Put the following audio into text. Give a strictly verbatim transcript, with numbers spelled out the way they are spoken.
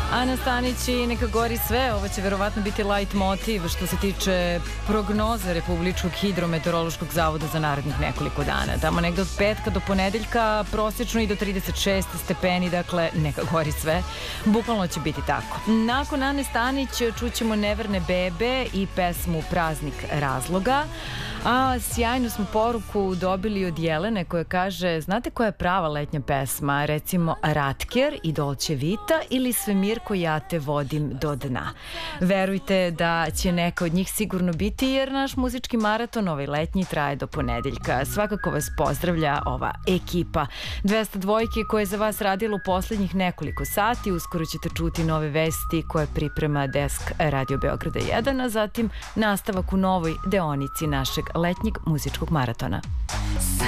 Ana Stanić i Neka gori sve. Ovo će verovatno biti light motiv što se tiče prognoze Republičkog hidrometeorološkog zavoda za narednih nekoliko dana. Tamo negde od petka do ponedeljka prosječno i do trideset šest stepeni, dakle neka gori sve. Bukvalno će biti tako. Nakon Ane Stanić čućemo Neverne bebe i pesmu Praznik razloga. A sjajnu smo poruku dobili od Jelene koja kaže: znate koja je prava letnja pesma? Recimo Ratker i Dolce Vita ili Svemir ko ja te vodim do dna. Verujte da će neka od njih sigurno biti, jer naš muzički maraton ovaj letnji traje do ponedeljka. Svakako vas pozdravlja ova ekipa dvesta dvojke koja je za vas radila u poslednjih nekoliko sati. Uskoro ćete čuti nove vesti koje priprema desk Radio Beograda jedan, a zatim nastavak u novoj deonici našeg letnjeg muzičkog maratona.